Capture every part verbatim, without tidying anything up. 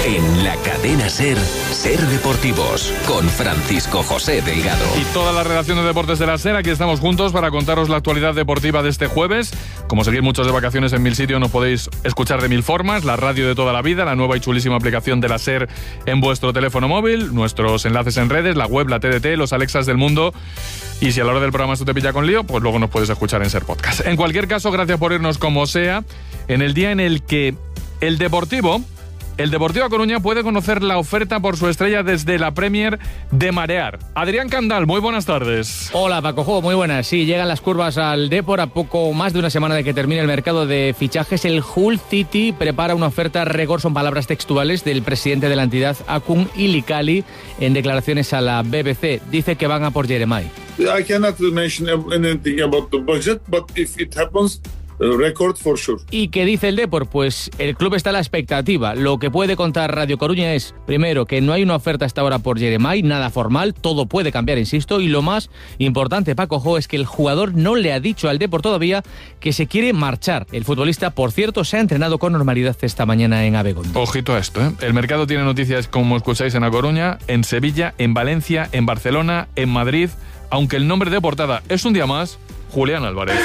En la cadena SER, SER Deportivos, con Francisco José Delgado. Y toda la redacción de deportes de la SER, aquí estamos juntos para contaros la actualidad deportiva de este jueves. Como seguís muchos de vacaciones en mil sitios, nos podéis escuchar de mil formas. La radio de toda la vida, la nueva y chulísima aplicación de la SER en vuestro teléfono móvil, nuestros enlaces en redes, la web, la T D T, los Alexas del mundo. Y si a la hora del programa esto te pilla con lío, pues luego nos puedes escuchar en SER Podcast. En cualquier caso, gracias por irnos como sea, en el día en el que el Deportivo... El Deportivo A Coruña puede conocer la oferta por su estrella desde la Premier de Marear. Adrián Candal, muy buenas tardes. Hola, Paco Jo, muy buenas. Sí, llegan las curvas al Depor a poco más de una semana de que termine el mercado de fichajes. El Hull City prepara una oferta récord, son palabras textuales del presidente de la entidad, Akun Ilikali, en declaraciones a la B B C. Dice que van a por Jeremai. I cannot mention anything about the budget, but if it happens... Record for sure. ¿Y qué dice el Depor? Pues el club está a la expectativa. Lo que puede contar Radio Coruña es, primero, que no hay una oferta hasta ahora por Jeremai, nada formal, todo puede cambiar, insisto, y lo más importante, Paco Jo, es que el jugador no le ha dicho al Depor todavía que se quiere marchar. El futbolista, por cierto, se ha entrenado con normalidad esta mañana en Abegondo. Ojito a esto, ¿eh? El mercado tiene noticias, como escucháis, en A Coruña, en Sevilla, en Valencia, en Barcelona, en Madrid, aunque el nombre de portada es un día más, Julián Álvarez.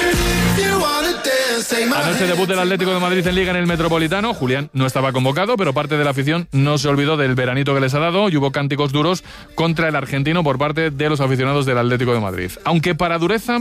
Anoche debut del Atlético de Madrid en Liga en el Metropolitano. Julián no estaba convocado, pero parte de la afición no se olvidó del veranito que les ha dado y hubo cánticos duros contra el argentino por parte de los aficionados del Atlético de Madrid. Aunque para dureza,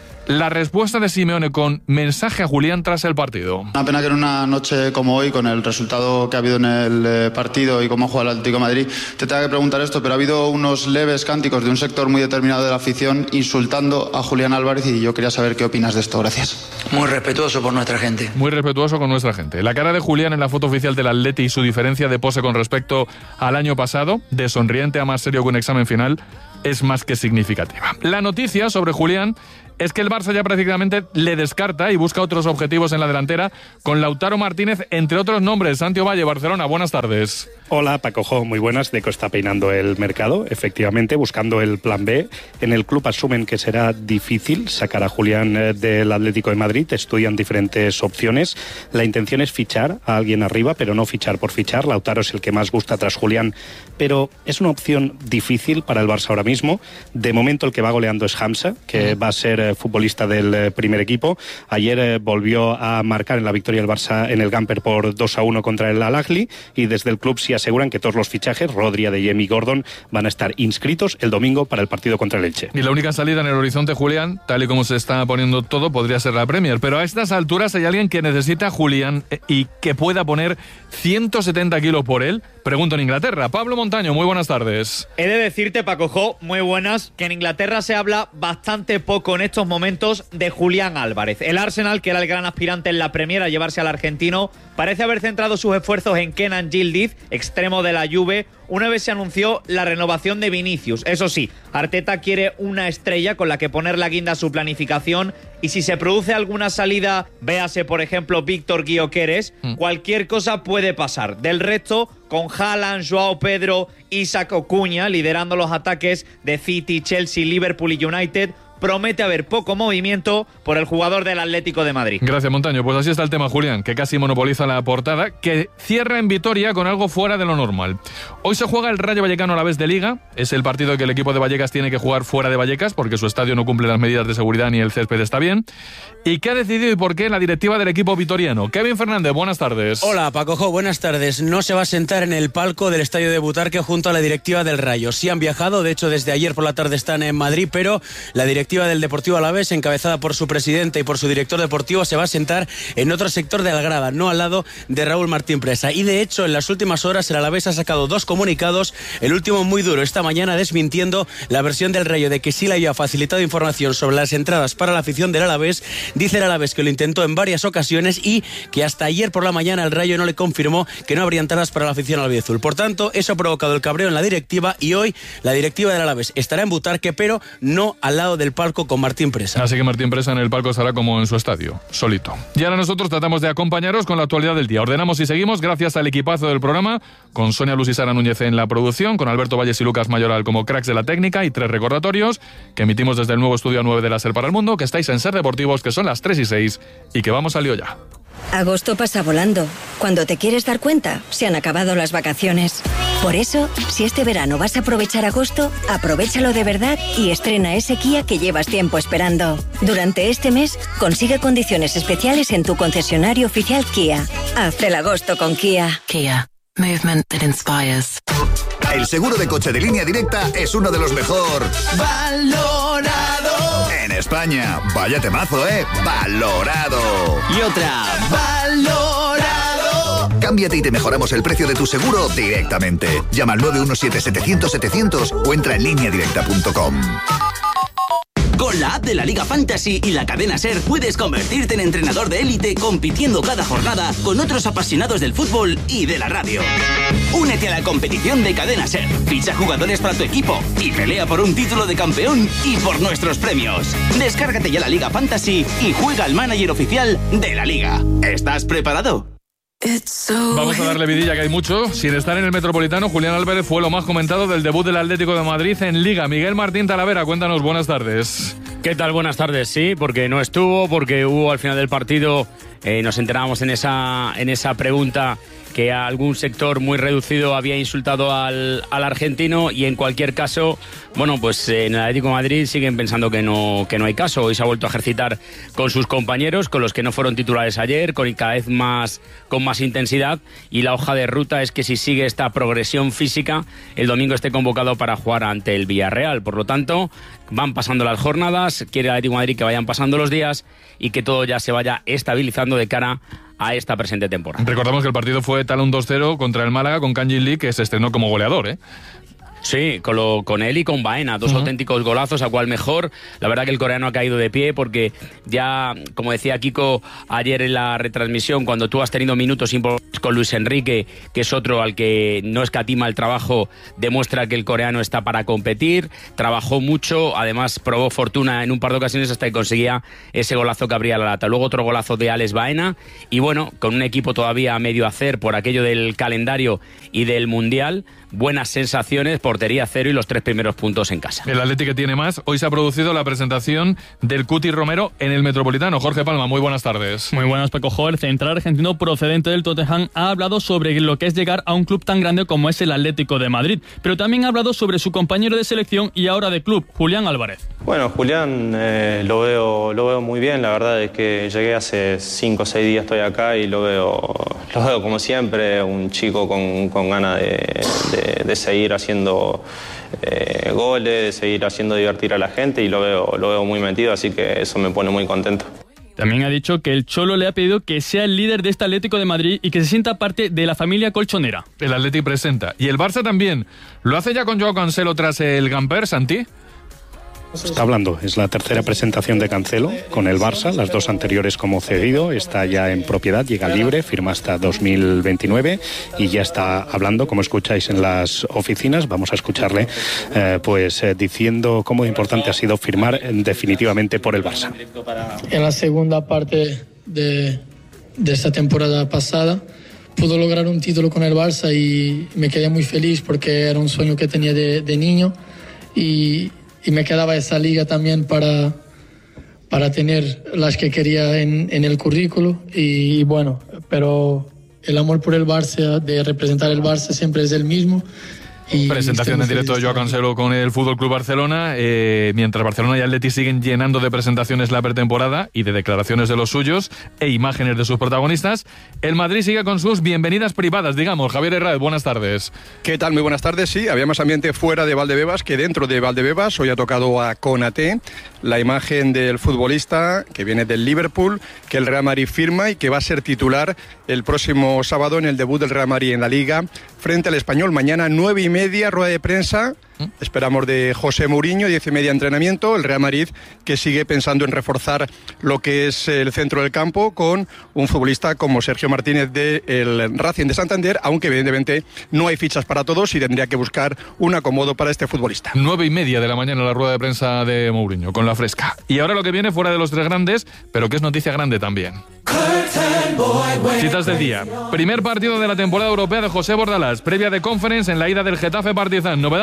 la respuesta de Simeone con mensaje a Julián tras el partido. Una pena que en una noche como hoy, con el resultado que ha habido en el partido y cómo juega el Atlético de Madrid, te tenga que preguntar esto, pero ha habido unos leves cánticos de un sector muy determinado de la afición insultando a Julián Álvarez y yo quería saber qué opinas de esto. Gracias. Muy respetuoso por nuestra gente. Muy respetuoso con nuestra gente. La cara de Julián en la foto oficial del Atleti y su diferencia de pose con respecto al año pasado, de sonriente a más serio que un examen final, es más que significativa. La noticia sobre Julián es que el Barça ya prácticamente le descarta y busca otros objetivos en la delantera con Lautaro Martínez, entre otros nombres. Santi Ovalle, Barcelona, buenas tardes. Hola, Paco Jo, muy buenas. Deco está peinando el mercado, efectivamente, buscando el plan B. En el club asumen que será difícil sacar a Julián del Atlético de Madrid, estudian diferentes opciones. La intención es fichar a alguien arriba, pero no fichar por fichar. Lautaro es el que más gusta tras Julián, pero es una opción difícil para el Barça ahora mismo. De momento el que va goleando es Hamza, que va a ser futbolista del primer equipo. Ayer eh, volvió a marcar en la victoria del Barça en el Gamper por dos a uno contra el Al-Ahly y desde el club sí aseguran que todos los fichajes, Rodri, Adeyemi y Gordon, van a estar inscritos el domingo para el partido contra el Elche. Y la única salida en el horizonte, Julián, tal y como se está poniendo todo, podría ser la Premier, pero a estas alturas hay alguien que necesita a Julián y que pueda poner ciento setenta kilos por él. Pregunto en Inglaterra. Pablo Montaño, muy buenas tardes. He de decirte, Paco Jo, muy buenas, que en Inglaterra se habla bastante poco en estos momentos de Julián Álvarez. El Arsenal, que era el gran aspirante en la Premier a llevarse al argentino, parece haber centrado sus esfuerzos en Kenan Yildiz, extremo de la Juve, una vez se anunció la renovación de Vinicius. Eso sí, Arteta quiere una estrella con la que poner la guinda a su planificación y si se produce alguna salida, véase por ejemplo Víctor Gyökeres, mm. cualquier cosa puede pasar. Del resto, con Haaland, Joao Pedro, Isaac Ocuña liderando los ataques de City, Chelsea, Liverpool y United, promete haber poco movimiento por el jugador del Atlético de Madrid. Gracias, Montaño. Pues así está el tema, Julián, que casi monopoliza la portada, que cierra en Vitoria con algo fuera de lo normal. Hoy se juega el Rayo Vallecano a la vez de Liga. Es el partido que el equipo de Vallecas tiene que jugar fuera de Vallecas porque su estadio no cumple las medidas de seguridad ni el césped está bien. ¿Y qué ha decidido y por qué la directiva del equipo vitoriano? Kevin Fernández, buenas tardes. Hola, Paco Jo, buenas tardes. No se va a sentar en el palco del estadio de Butarque junto a la directiva del Rayo. Sí han viajado, de hecho desde ayer por la tarde están en Madrid, pero la directiva del Deportivo Alavés, encabezada por su presidente y por su director deportivo, se va a sentar en otro sector de la grada, no al lado de Raúl Martín Presa. Y de hecho, en las últimas horas el Alavés ha sacado dos comunicados, el último muy duro esta mañana desmintiendo la versión del Rayo de que sí le había facilitado información sobre las entradas para la afición del Alavés. Dice el Alavés que lo intentó en varias ocasiones y que hasta ayer por la mañana el Rayo no le confirmó que no habría entradas para la afición albiazul. Por tanto, eso ha provocado el cabreo en la directiva y hoy la directiva del Alavés estará en Butarque, pero no al lado del palco con Martín Presa. Así que Martín Presa en el palco estará como en su estadio, solito. Y ahora nosotros tratamos de acompañaros con la actualidad del día. Ordenamos y seguimos gracias al equipazo del programa, con Sonia Luz y Sara Núñez en la producción, con Alberto Valles y Lucas Mayoral como cracks de la técnica y tres recordatorios que emitimos desde el nuevo estudio nueve de la SER para el mundo, que estáis en SER Deportivos, que son las tres y seis y que vamos al lío ya. Agosto pasa volando. Cuando te quieres dar cuenta, se han acabado las vacaciones. Por eso, si este verano vas a aprovechar agosto, aprovéchalo de verdad y estrena ese Kia que llevas tiempo esperando. Durante este mes, consigue condiciones especiales en tu concesionario oficial Kia. Haz el agosto con Kia. Kia. Movement that inspires. El seguro de coche de Línea Directa es uno de los mejor valorado en España. Vaya temazo, ¿eh? Valorado. Y otra, valorado. Cámbiate y te mejoramos el precio de tu seguro directamente. Llama al nueve uno siete, setecientos, setecientos o entra en línea directa punto com. Con la app de la Liga Fantasy y la cadena SER puedes convertirte en entrenador de élite compitiendo cada jornada con otros apasionados del fútbol y de la radio. Únete a la competición de cadena SER, ficha jugadores para tu equipo y pelea por un título de campeón y por nuestros premios. Descárgate ya la Liga Fantasy y juega al manager oficial de la Liga. ¿Estás preparado? Vamos a darle vidilla, que hay mucho. Sin estar en el Metropolitano, Julián Álvarez fue lo más comentado del debut del Atlético de Madrid en Liga. Miguel Martín Talavera, cuéntanos, buenas tardes. ¿Qué tal? Buenas tardes, sí, porque no estuvo, porque hubo al final del partido, eh, nos enterábamos en esa, en esa pregunta que algún sector muy reducido había insultado al, al argentino, y en cualquier caso, bueno, pues en el Atlético de Madrid siguen pensando que no, que no hay caso. Hoy se ha vuelto a ejercitar con sus compañeros, con los que no fueron titulares ayer, con cada vez más, con más intensidad, y la hoja de ruta es que si sigue esta progresión física, el domingo esté convocado para jugar ante el Villarreal. Por lo tanto, van pasando las jornadas, quiere el Atlético de Madrid que vayan pasando los días y que todo ya se vaya estabilizando de cara a esta presente temporada. Recordamos que el partido fue tal un dos cero contra el Málaga con Kangin Lee, que se estrenó como goleador, ¿eh? Sí, con, lo, con él y con Baena, dos uh-huh. auténticos golazos, a cual mejor. La verdad que el coreano ha caído de pie porque ya, como decía Kiko ayer en la retransmisión, cuando tú has tenido minutos importantes con Luis Enrique, que es otro al que no escatima el trabajo, demuestra que el coreano está para competir, trabajó mucho, además probó fortuna en un par de ocasiones hasta que conseguía ese golazo que abría la lata. Luego otro golazo de Alex Baena y bueno, con un equipo todavía a medio hacer por aquello del calendario y del Mundial, buenas sensaciones, portería cero y los tres primeros puntos en casa. El Atlético tiene más. Hoy se ha producido la presentación del Cuti Romero en el Metropolitano. Jorge Palma, muy buenas tardes. Muy buenas, Paco Jo. El central argentino procedente del Tottenham ha hablado sobre lo que es llegar a un club tan grande como es el Atlético de Madrid, pero también ha hablado sobre su compañero de selección y ahora de club, Julián Álvarez. Bueno, Julián eh, lo veo lo veo muy bien. La verdad es que llegué hace cinco o seis días, estoy acá y lo veo, lo veo como siempre, un chico con, con ganas de, de, de seguir haciendo eh, goles, de seguir haciendo divertir a la gente y lo veo, lo veo muy metido, así que eso me pone muy contento. También ha dicho que el Cholo le ha pedido que sea el líder de este Atlético de Madrid y que se sienta parte de la familia colchonera. El Atleti presenta. Y el Barça también. ¿Lo hace ya con Joao Cancelo tras el Gamper, Santi? Está hablando, es la tercera presentación de Cancelo con el Barça, las dos anteriores como cedido, está ya en propiedad, llega libre, firma hasta dos mil veintinueve y ya está hablando, como escucháis en las oficinas. Vamos a escucharle eh, pues eh, diciendo cómo importante ha sido firmar definitivamente por el Barça. En la segunda parte de, de esta temporada pasada pudo lograr un título con el Barça y me quedé muy feliz porque era un sueño que tenía de, de niño y Y me quedaba esa liga también para, para tener las que quería en, en el currículo. Y, y bueno, pero el amor por el Barça, de representar el Barça, siempre es el mismo. Y presentación en directo de Joao Cancelo con el Fútbol Club Barcelona, eh, mientras Barcelona y Atleti siguen llenando de presentaciones la pretemporada y de declaraciones de los suyos e imágenes de sus protagonistas. El Madrid sigue con sus bienvenidas privadas, digamos. Javier Herráez, buenas tardes. ¿Qué tal? Muy buenas tardes. Sí, había más ambiente fuera de Valdebebas que dentro de Valdebebas. Hoy ha tocado a Konaté, la imagen del futbolista que viene del Liverpool, que el Real Madrid firma y que va a ser titular el próximo sábado en el debut del Real Madrid en la Liga frente al Español. Mañana nueve y media, rueda de prensa. Esperamos de José Mourinho, diez y media entrenamiento. El Real Madrid que sigue pensando en reforzar lo que es el centro del campo con un futbolista como Sergio Martínez del Racing de Santander, aunque evidentemente no hay fichas para todos y tendría que buscar un acomodo para este futbolista. Nueve y media de la mañana la rueda de prensa de Mourinho con la fresca. Y ahora lo que viene fuera de los tres grandes, pero que es noticia grande también. Citas del día. Primer partido de la temporada europea de José Bordalás, previa de Conference en la ida del Getafe Partizan. Novedades, Paco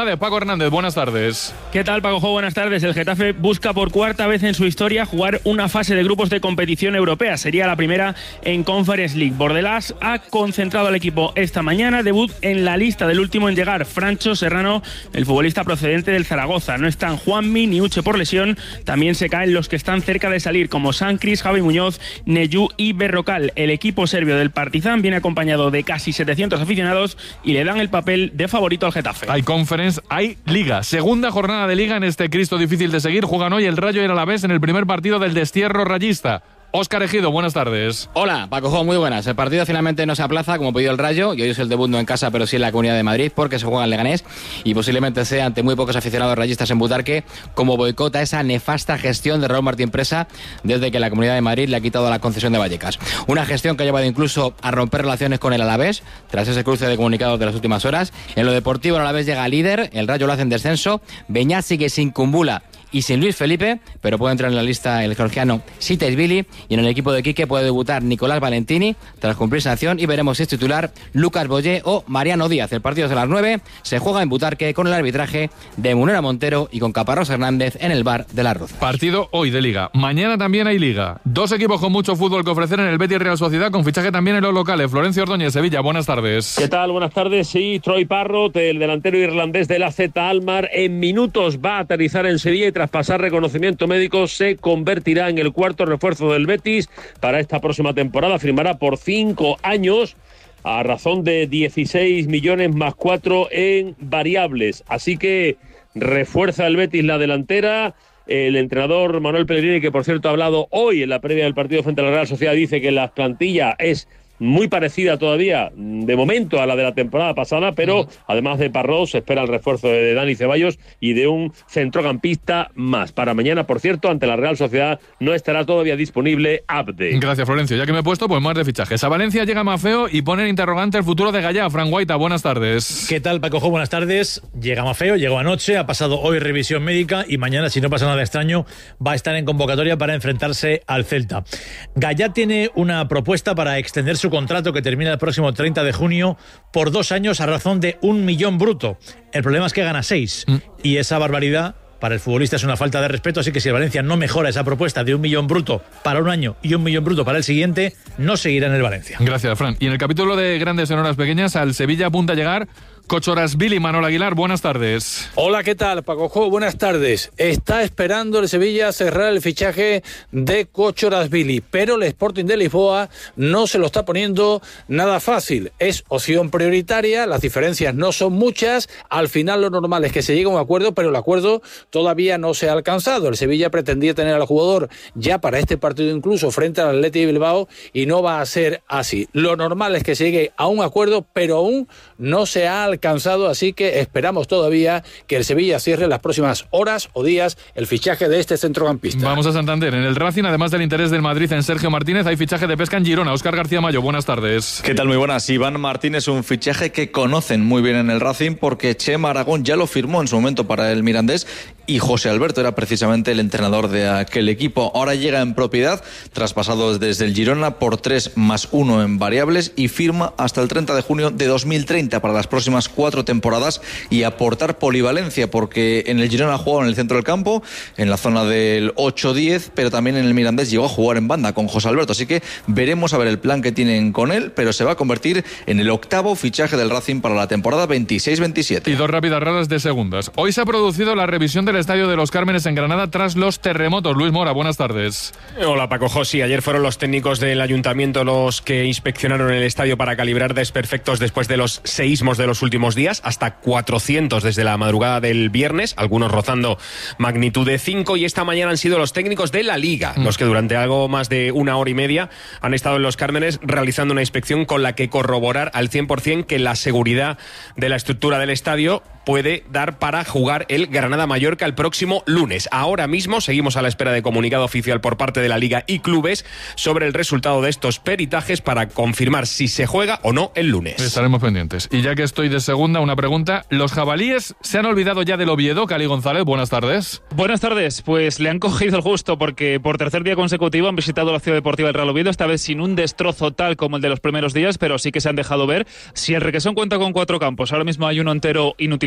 Hernández, buenas tardes. ¿Qué tal, Paco? Buenas tardes. El Getafe busca por cuarta vez en su historia jugar una fase de grupos de competición europea. Sería la primera en Conference League. Bordalás ha concentrado al equipo esta mañana. Debut en la lista del último en llegar, Francho Serrano, el futbolista procedente del Zaragoza. No están Juanmi ni Uche por lesión. También se caen los que están cerca de salir, como Sancris, Javi Muñoz, Neyú y Berrocal. El equipo serbio del Partizan viene acompañado de casi setecientos aficionados y le dan el papel de favorito al Getafe. Hay Conference, hay Liga. Segunda jornada de Liga en este Cristo difícil de seguir. Juegan hoy el Rayo y el Alavés en el primer partido del destierro rayista. Óscar Ejido, buenas tardes. Hola, Paco Jo, muy buenas. El partido finalmente no se aplaza, como pidió el Rayo, y hoy es el debut no en casa, pero sí en la Comunidad de Madrid, porque se juega en Leganés, y posiblemente sea ante muy pocos aficionados rayistas en Butarque, como boicota esa nefasta gestión de Raúl Martín Presa desde que la Comunidad de Madrid le ha quitado la concesión de Vallecas. Una gestión que ha llevado incluso a romper relaciones con el Alavés, tras ese cruce de comunicados de las últimas horas. En lo deportivo, el Alavés llega líder, el Rayo lo hace en descenso, Beñat sigue sin Kumbula y sin Luis Felipe, pero puede entrar en la lista el georgiano Sites-Vili, y en el equipo de Quique puede debutar Nicolás Valentini tras cumplir sanción, y veremos si es titular Lucas Boyé o Mariano Díaz. El partido es a las nueve, se juega en Butarque con el arbitraje de Munera Montero y con Caparrós Hernández en el bar de la Ruz. Partido hoy de Liga. Mañana también hay Liga. Dos equipos con mucho fútbol que ofrecer en el Betis Real Sociedad, con fichaje también en los locales. Florencio Ordóñez, Sevilla, buenas tardes. ¿Qué tal? Buenas tardes. Sí, Troy Parrott, el delantero irlandés de la Z Almar, en minutos va a aterrizar en Sevilla y tras pasar reconocimiento médico se convertirá en el cuarto refuerzo del Betis para esta próxima temporada. Firmará por cinco años a razón de dieciséis millones más cuatro en variables. Así que refuerza el Betis la delantera. El entrenador Manuel Pellegrini, que por cierto ha hablado hoy en la previa del partido frente a la Real Sociedad, dice que la plantilla es muy parecida todavía, de momento, a la de la temporada pasada, pero uh-huh. además de Parrós se espera el refuerzo de Dani Ceballos y de un centrocampista más. Para mañana, por cierto, ante la Real Sociedad no estará todavía disponible Abde. Gracias, Florencio. Ya que me he puesto, pues más de fichajes. A Valencia llega Mafeo y pone en interrogante el futuro de Gallá. Fran Guaita, buenas tardes. ¿Qué tal, Paco Jo? Buenas tardes. Llega Mafeo, llegó anoche, ha pasado hoy revisión médica y mañana, si no pasa nada extraño, va a estar en convocatoria para enfrentarse al Celta. Gallá tiene una propuesta para extender su contrato que termina el próximo treinta de junio por dos años a razón de un millón bruto. El problema es que gana seis mm. y esa barbaridad para el futbolista es una falta de respeto, así que si el Valencia no mejora esa propuesta de un millón bruto para un año y un millón bruto para el siguiente, no seguirá en el Valencia. Gracias, Fran. Y en el capítulo de Grandes en Horas Pequeñas, al Sevilla apunta a llegar Kochorazvili. Manuel Aguilar, buenas tardes. Hola, ¿qué tal, Paco Jo? Buenas tardes. Está esperando el Sevilla cerrar el fichaje de Kochorazvili, pero el Sporting de Lisboa no se lo está poniendo nada fácil. Es opción prioritaria, las diferencias no son muchas, al final lo normal es que se llegue a un acuerdo, pero el acuerdo todavía no se ha alcanzado. El Sevilla pretendía tener al jugador ya para este partido incluso frente al Athletic de Bilbao y no va a ser así. Lo normal es que se llegue a un acuerdo, pero aún no se ha alcanzado, así que esperamos todavía que el Sevilla cierre en las próximas horas o días el fichaje de este centrocampista. Vamos a Santander. En el Racing, además del interés del Madrid en Sergio Martínez, hay fichaje de pesca en Girona. Óscar García Mayo, buenas tardes. ¿Qué tal? Muy buenas. Iván Martínez es un fichaje que conocen muy bien en el Racing porque Chema Aragón ya lo firmó en su momento para el Mirandés y José Alberto era precisamente el entrenador de aquel equipo. Ahora llega en propiedad, traspasado desde el Girona por tres más uno en variables y firma hasta el treinta de junio de dos mil treinta para las próximas cuatro temporadas y aportar polivalencia, porque en el Girona ha jugado en el centro del campo, en la zona del ocho diez, pero también en el Mirandés llegó a jugar en banda con José Alberto, así que veremos a ver el plan que tienen con él, pero se va a convertir en el octavo fichaje del Racing para la temporada veintiséis veintisiete. Y dos rápidas raras de segundas. Hoy se ha producido la revisión del Estadio de los Cármenes en Granada tras los terremotos. Luis Mora, buenas tardes. Hola, Paco Josi. Ayer fueron los técnicos del ayuntamiento los que inspeccionaron el estadio para calibrar desperfectos después de los seísmos de los últimos días, hasta cuatrocientos desde la madrugada del viernes, algunos rozando magnitud de cinco, y esta mañana han sido los técnicos de la Liga mm. los que durante algo más de una hora y media han estado en los Cármenes realizando una inspección con la que corroborar al cien por ciento que la seguridad de la estructura del estadio puede dar para jugar el Granada-Mallorca el próximo lunes. Ahora mismo seguimos a la espera de comunicado oficial por parte de la Liga y clubes sobre el resultado de estos peritajes para confirmar si se juega o no el lunes. Estaremos pendientes. Y ya que estoy de segunda, una pregunta. ¿Los jabalíes se han olvidado ya del Oviedo? Cali González, buenas tardes. Buenas tardes. Pues le han cogido el gusto porque por tercer día consecutivo han visitado la Ciudad Deportiva del Real Oviedo, esta vez sin un destrozo tal como el de los primeros días, pero sí que se han dejado ver. Si el Requesón cuenta con cuatro campos, ahora mismo hay uno entero inutilizado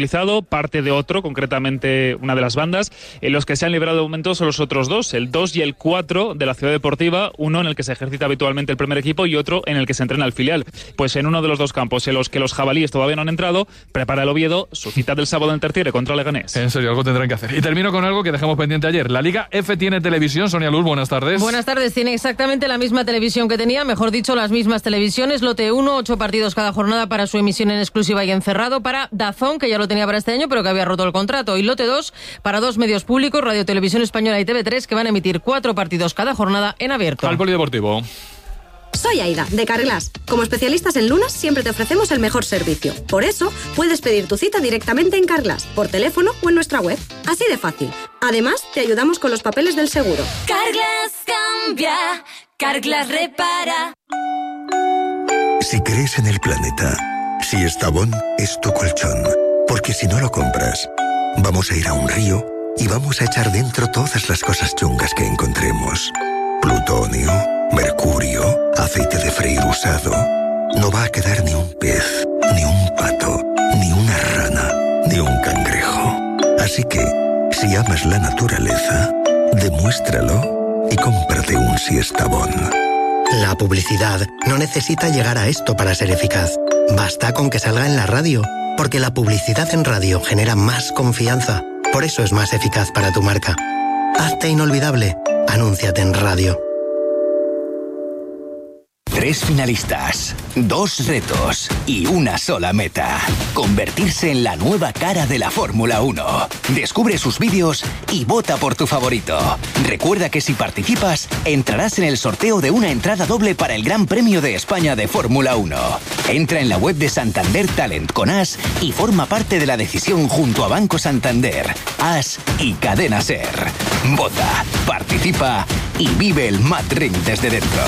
utilizado, parte de otro, concretamente una de las bandas. En los que se han librado de momento son los otros dos, el dos y el cuatro de la Ciudad Deportiva, uno en el que se ejercita habitualmente el primer equipo y otro en el que se entrena el filial. Pues en uno de los dos campos en los que los jabalíes todavía no han entrado, prepara el Oviedo su cita del sábado en Tertiere contra Leganés. En serio, algo tendrán que hacer. Y termino con algo que dejamos pendiente ayer. La Liga F tiene televisión. Sonia Luz, buenas tardes. Buenas tardes. Tiene exactamente la misma televisión que tenía, mejor dicho, las mismas televisiones. Lote uno, ocho partidos cada jornada para su emisión en exclusiva y encerrado. Para DAZN, que ya lo tenía para este año, pero que había roto el contrato. Y lote dos, para dos medios públicos, Radio Televisión Española y T V tres, que van a emitir cuatro partidos cada jornada en abierto. Al polideportivo. Soy Aida, de Carglass. Como especialistas en lunas, siempre te ofrecemos el mejor servicio. Por eso, puedes pedir tu cita directamente en Carglass, por teléfono o en nuestra web. Así de fácil. Además, te ayudamos con los papeles del seguro. Carglass cambia, Carglass repara. Si crees en el planeta, si Estavón es tu colchón, porque si no lo compras, vamos a ir a un río y vamos a echar dentro todas las cosas chungas que encontremos. Plutonio, mercurio, aceite de freír usado. No va a quedar ni un pez, ni un pato, ni una rana, ni un cangrejo. Así que, si amas la naturaleza, demuéstralo y cómprate un Siestabón. La publicidad no necesita llegar a esto para ser eficaz. Basta con que salga en la radio, porque la publicidad en radio genera más confianza. Por eso es más eficaz para tu marca. Hazte inolvidable. Anúnciate en radio. Tres finalistas, dos retos y una sola meta. Convertirse en la nueva cara de la Fórmula uno. Descubre sus vídeos y vota por tu favorito. Recuerda que si participas, entrarás en el sorteo de una entrada doble para el Gran Premio de España de Fórmula uno. Entra en la web de Santander Talent con As y forma parte de la decisión junto a Banco Santander, As y Cadena Ser. Vota, participa y vive el Mad Ring desde dentro.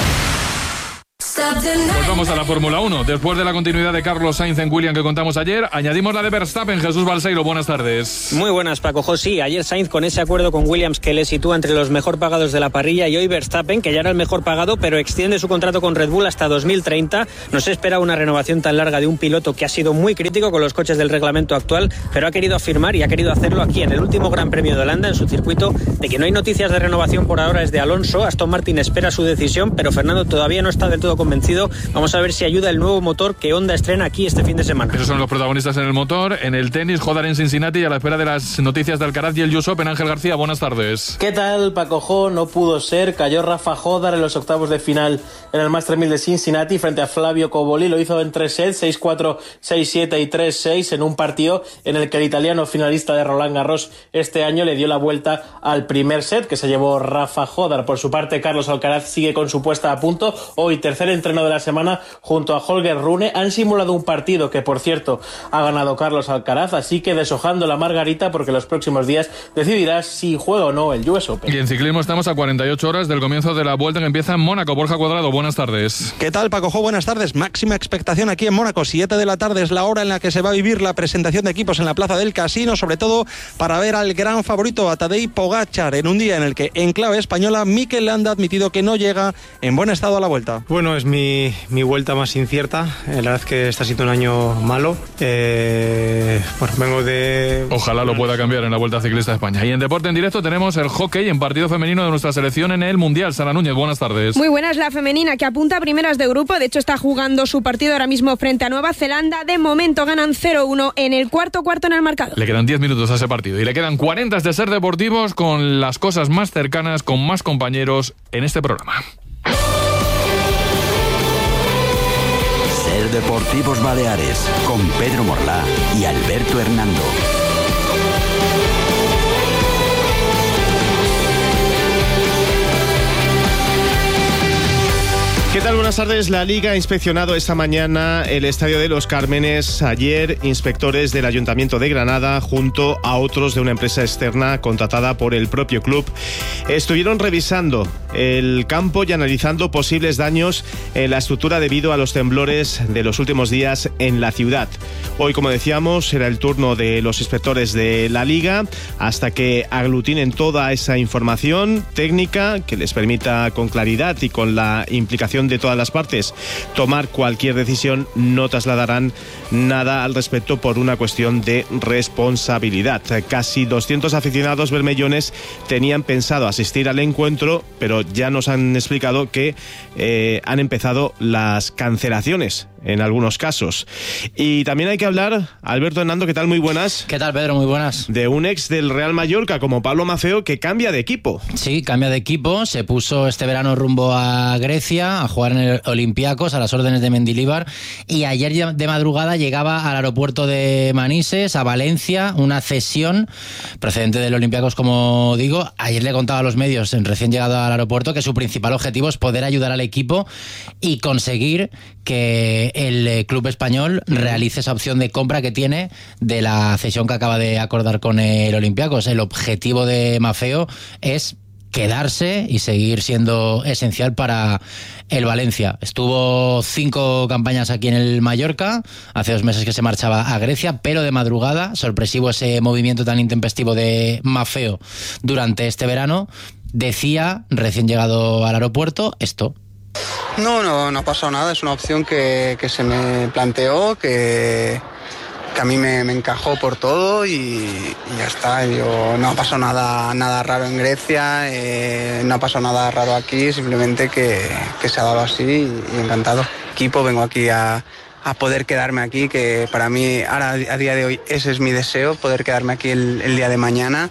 Pues vamos a la Fórmula uno. Después de la continuidad de Carlos Sainz en Williams que contamos ayer, añadimos la de Verstappen. Jesús Balseiro, buenas tardes. Muy buenas, Paco José. Ayer Sainz con ese acuerdo con Williams que le sitúa entre los mejor pagados de la parrilla, y hoy Verstappen, que ya era el mejor pagado, pero extiende su contrato con Red Bull hasta dos mil treinta. No se espera una renovación tan larga de un piloto que ha sido muy crítico con los coches del reglamento actual, pero ha querido afirmar y ha querido hacerlo aquí en el último Gran Premio de Holanda, en su circuito, de que no hay noticias de renovación por ahora es de Alonso. Aston Martin espera su decisión, pero Fernando todavía no está del todo convencido. Vamos a ver si ayuda el nuevo motor que Honda estrena aquí este fin de semana. Esos son los protagonistas en el motor. En el tenis, Jodar en Cincinnati, y a la espera de las noticias de Alcaraz y el U S Open. Ángel García, buenas tardes. ¿Qué tal, Paco Jo? No pudo ser. Cayó Rafa Jodar en los octavos de final en el Master mil de Cincinnati frente a Flavio Cobolli. Lo hizo en tres sets, seis cuatro, seis siete y tres seis, en un partido en el que el italiano finalista de Roland Garros este año le dio la vuelta al primer set, que se llevó Rafa Jodar. Por su parte, Carlos Alcaraz sigue con su puesta a punto. Hoy, tercer entreno de la semana, junto a Holger Rune, han simulado un partido que, por cierto, ha ganado Carlos Alcaraz, así que deshojando la margarita, porque los próximos días decidirá si juega o no el U S Open. Y en ciclismo estamos a cuarenta y ocho horas del comienzo de la vuelta que empieza en Mónaco. Borja Cuadrado, buenas tardes. ¿Qué tal, Paco Jo? Buenas tardes. Máxima expectación aquí en Mónaco. siete de la tarde es la hora en la que se va a vivir la presentación de equipos en la Plaza del Casino, sobre todo para ver al gran favorito, a Tadej Pogačar, en un día en el que, en clave española, Mikel Landa ha admitido que no llega en buen estado a la vuelta. Bueno, es mi, mi vuelta más incierta. La verdad es que está siendo un año malo. Eh, bueno, vengo de... Ojalá lo pueda cambiar en la Vuelta Ciclista de España. Y en Deporte en Directo tenemos el hockey en partido femenino de nuestra selección en el Mundial. Sara Núñez, buenas tardes. Muy buenas, la femenina que apunta a primeras de grupo. De hecho, está jugando su partido ahora mismo frente a Nueva Zelanda. De momento ganan cero uno en el cuarto cuarto en el marcador. Le quedan diez minutos a ese partido y le quedan cuarenta de Ser Deportivos, con las cosas más cercanas, con más compañeros en este programa. Ser Deportivos Baleares, con Pedro Morlá y Alberto Hernando. ¿Qué tal? Buenas tardes. La Liga ha inspeccionado esta mañana el Estadio de los Cármenes. Ayer, inspectores del Ayuntamiento de Granada, junto a otros de una empresa externa contratada por el propio club, estuvieron revisando el campo y analizando posibles daños en la estructura debido a los temblores de los últimos días en la ciudad. Hoy, como decíamos, será el turno de los inspectores de la Liga hasta que aglutinen toda esa información técnica que les permita con claridad y con la implicación de todas las partes tomar cualquier decisión. No trasladarán nada al respecto por una cuestión de responsabilidad. Casi doscientos aficionados bermellones tenían pensado asistir al encuentro, pero ya nos han explicado que eh, han empezado las cancelaciones en algunos casos. Y también hay que hablar, Alberto Hernando, ¿qué tal? Muy buenas. ¿Qué tal, Pedro? Muy buenas. De un ex del Real Mallorca como Pablo Maffeo, que cambia de equipo. Sí, cambia de equipo, se puso este verano rumbo a Grecia a jugar en el Olympiacos a las órdenes de Mendilibar, y ayer de madrugada llegaba al aeropuerto de Manises, a Valencia, una cesión procedente del Olympiacos, como digo. Ayer le contaba a los medios, recién llegado al aeropuerto, que su principal objetivo es poder ayudar al equipo y conseguir que el club español realice esa opción de compra que tiene de la cesión que acaba de acordar con el Olympiacos. El objetivo de Maffeo es quedarse y seguir siendo esencial para el Valencia. Estuvo cinco campañas aquí en el Mallorca, hace dos meses que se marchaba a Grecia, pero de madrugada, sorpresivo ese movimiento tan intempestivo de Maffeo durante este verano, decía, recién llegado al aeropuerto, esto. No, no, no ha pasado nada, es una opción que, que se me planteó, que, que a mí me, me encajó por todo y, y ya está. Yo, no ha pasado nada, nada raro en Grecia, eh, no ha pasado nada raro aquí, simplemente que, que se ha dado así y, y encantado. Equipo, vengo aquí a, a poder quedarme aquí, que para mí ahora a día de hoy ese es mi deseo, poder quedarme aquí el, el día de mañana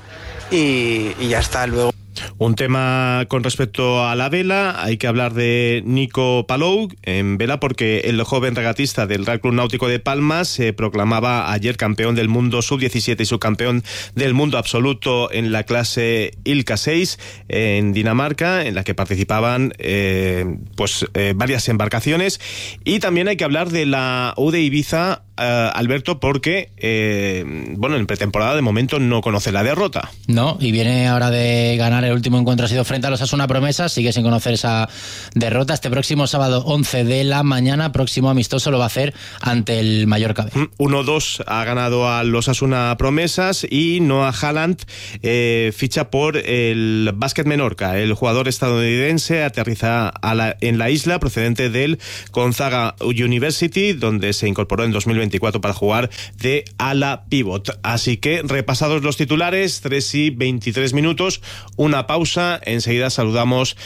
y, y ya está, luego. Un tema con respecto a la vela, hay que hablar de Nico Palou en vela, porque el joven regatista del Real Club Náutico de Palma se proclamaba ayer campeón del mundo sub diecisiete y subcampeón del mundo absoluto en la clase Ilka seis en Dinamarca, en la que participaban eh, pues eh, varias embarcaciones. Y también hay que hablar de la U de Ibiza, eh, Alberto, porque eh, bueno, en pretemporada de momento no conoce la derrota. No, y viene ahora de ganar. El último encuentro ha sido frente a los Asuna Promesas, sigue sin conocer esa derrota. Este próximo sábado once de la mañana, próximo amistoso lo va a hacer ante el Mallorca B. uno dos ha ganado a los Asuna Promesas, y Noah Haaland eh, ficha por el Básquet Menorca. El jugador estadounidense aterriza a la, en la isla procedente del Gonzaga University, donde se incorporó en dos mil veinticuatro para jugar de ala pivot. Así que repasados los titulares, tres y veintitrés minutos, una pausa, enseguida saludamos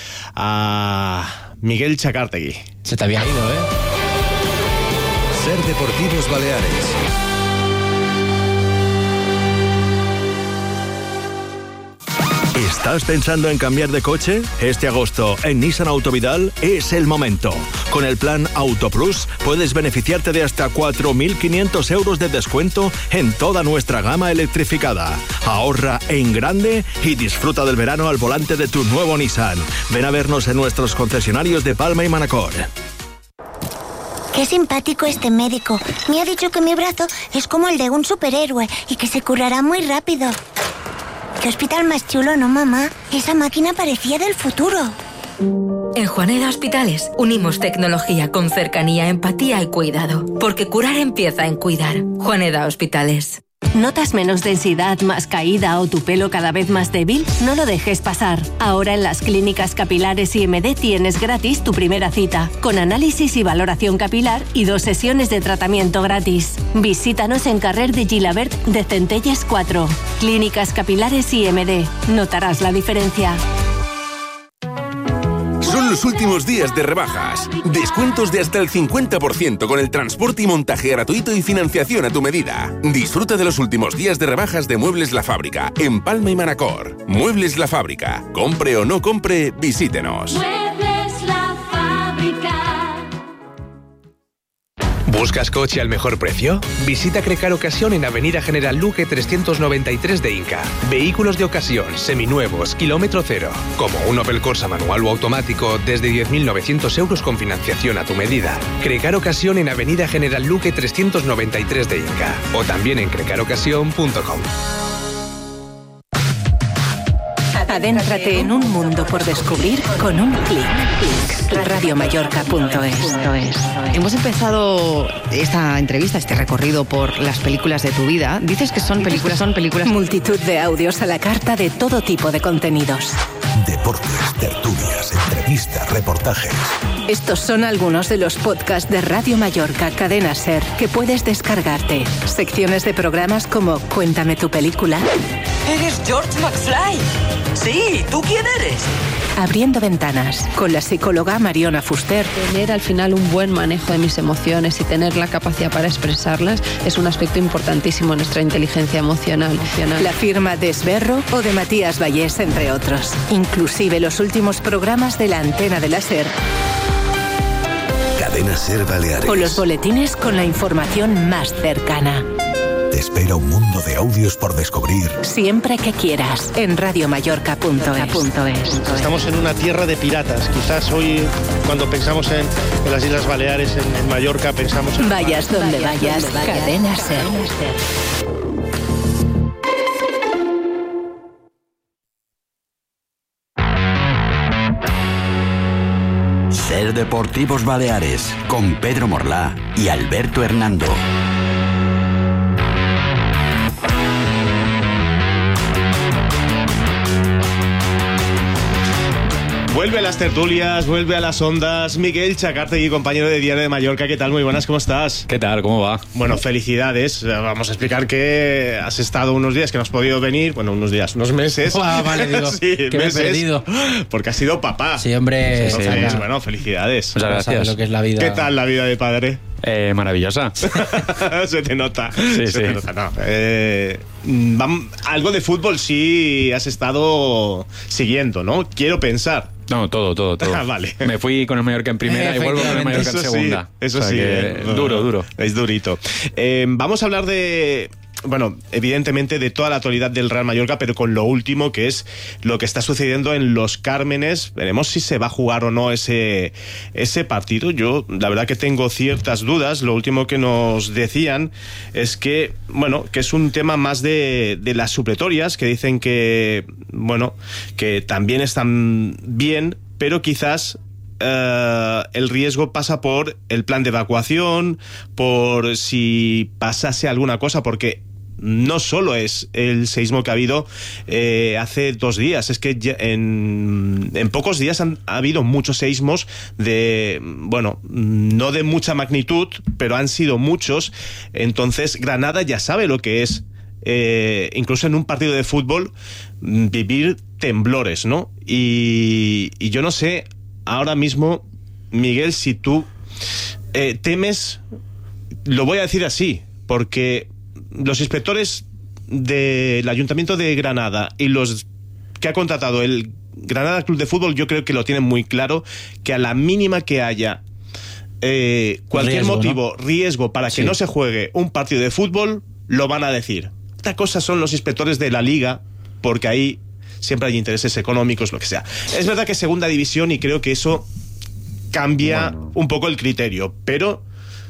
a Miguel Chacártegui. Se te había ido, ¿eh? Ser Deportivos Baleares. ¿Estás pensando en cambiar de coche? Este agosto en Nissan Autovidal es el momento. Con el plan Auto Plus puedes beneficiarte de hasta cuatro mil quinientos euros de descuento en toda nuestra gama electrificada. Ahorra en grande y disfruta del verano al volante de tu nuevo Nissan. Ven a vernos en nuestros concesionarios de Palma y Manacor. Qué simpático este médico. Me ha dicho que mi brazo es como el de un superhéroe y que se curará muy rápido. Qué hospital más chulo, ¿no, mamá? Esa máquina parecía del futuro. En Juaneda Hospitales unimos tecnología con cercanía, empatía y cuidado. Porque curar empieza en cuidar. Juaneda Hospitales. ¿Notas menos densidad, más caída o tu pelo cada vez más débil? No lo dejes pasar. Ahora en las clínicas capilares I M D tienes gratis tu primera cita, con análisis y valoración capilar y dos sesiones de tratamiento gratis. Visítanos en Carrer de Gilabert de Centelles cuatro. Clínicas Capilares I M D. Notarás la diferencia. Son los últimos días de rebajas. Descuentos de hasta el cincuenta por ciento con el transporte y montaje gratuito y financiación a tu medida. Disfruta de los últimos días de rebajas de Muebles La Fábrica en Palma y Manacor. Muebles La Fábrica. Compre o no compre, visítenos. Muebles La Fábrica. ¿Buscas coche al mejor precio? Visita Crecar Ocasión en Avenida General Luque trescientos noventa y tres de Inca. Vehículos de ocasión, seminuevos, kilómetro cero. Como un Opel Corsa manual o automático desde diez mil novecientos euros con financiación a tu medida. Crecar Ocasión en Avenida General Luque trescientos noventa y tres de Inca. O también en crecar ocasión punto com. Adéntrate en un mundo por descubrir con un clic. radio mallorca punto es. Hemos empezado esta entrevista, este recorrido por las películas de tu vida. Dices que son películas, son películas. Multitud de audios a la carta de todo tipo de contenidos. Deportes, tertulias, entrevistas, reportajes. Estos son algunos de los podcasts de Radio Mallorca Cadena Ser que puedes descargarte. Secciones de programas como Cuéntame tu película. ¡Eres George McFly! Sí, ¿tú quién eres? Abriendo ventanas, con la psicóloga Mariona Fuster. Tener al final un buen manejo de mis emociones y tener la capacidad para expresarlas es un aspecto importantísimo en nuestra inteligencia emocional. La firma de Esberro o de Matías Vallés, entre otros. Inclusive los últimos programas de la antena de la Ser. Cadena Ser Baleares. O los boletines con la información más cercana. Te espera un mundo de audios por descubrir. Siempre que quieras, en radio mallorca punto es. Estamos en una tierra de piratas. Quizás hoy, cuando pensamos en, en las Islas Baleares, en, en Mallorca, pensamos en... Vayas donde vayas, vayas Cadena Ser. Ser Deportivos Baleares, con Pedro Morlá y Alberto Hernando. Vuelve a las tertulias, vuelve a las ondas. Miguel Chacartegui, compañero de Diario de Mallorca. ¿Qué tal? Muy buenas, ¿cómo estás? ¿Qué tal? ¿Cómo va? Bueno, felicidades. Vamos a explicar que has estado unos días que no has podido venir. Bueno, unos días, unos meses. Ah, vale, digo, sí, que meses, me he perdido. Porque has sido papá. Sí, hombre. Entonces, sí, sí. Bueno, felicidades. Muchas gracias. Lo que es la vida. ¿Qué tal la vida de padre? Eh, maravillosa. Se te nota. Sí, se sí. te nota, no. Eh, vam- algo de fútbol sí has estado siguiendo, ¿no? Quiero pensar. No, todo, todo, todo. Ah, vale. Me fui con el Mallorca en primera y vuelvo con el Mallorca en Eso segunda. Sí, eso o sea sí. que, eh, duro, duro. Es durito. Eh, vamos a hablar de... Bueno, evidentemente de toda la actualidad del Real Mallorca, pero con lo último que es lo que está sucediendo en Los Cármenes. Veremos si se va a jugar o no ese, ese partido. Yo, la verdad que tengo ciertas dudas. Lo último que nos decían es que, bueno, que es un tema más de, de las supletorias, que dicen que, bueno, que también están bien, pero quizás Uh, el riesgo pasa por el plan de evacuación, por si pasase alguna cosa, porque no solo es el seísmo que ha habido eh, hace dos días, es que ya en, en pocos días han ha habido muchos seísmos de, bueno, no de mucha magnitud, pero han sido muchos. Entonces Granada ya sabe lo que es, eh, incluso en un partido de fútbol, vivir temblores, ¿no? Y, y yo no sé ahora mismo, Miguel, si tú eh, temes, lo voy a decir así, porque los inspectores del Ayuntamiento de Granada y los que ha contratado el Granada Club de Fútbol, yo creo que lo tienen muy claro, que a la mínima que haya eh, cualquier riesgo, motivo, ¿no? riesgo para sí. que no se juegue un partido de fútbol, lo van a decir. Otra cosa son los inspectores de la Liga, porque ahí siempre hay intereses económicos, lo que sea. Es verdad que es segunda división y creo que eso cambia bueno. un poco el criterio, pero